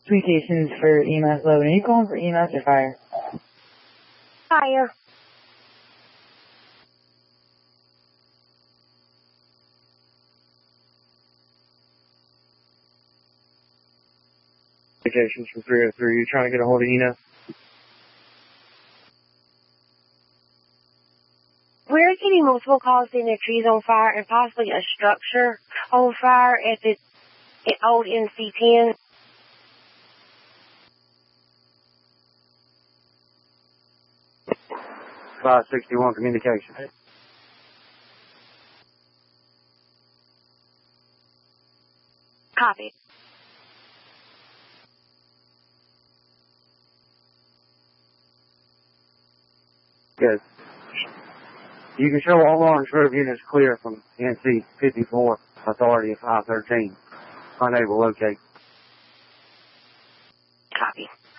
Communications for EMS load. Are you calling for EMS or fire? Fire. Communications for 303. You trying to get a hold of Ina? We're getting multiple calls saying their trees on fire and possibly a structure on fire at the old NC10. $561 communication. Copy. Good. You can show all orange road units clear from NC 54, authority of 513. Unable to locate. Copy.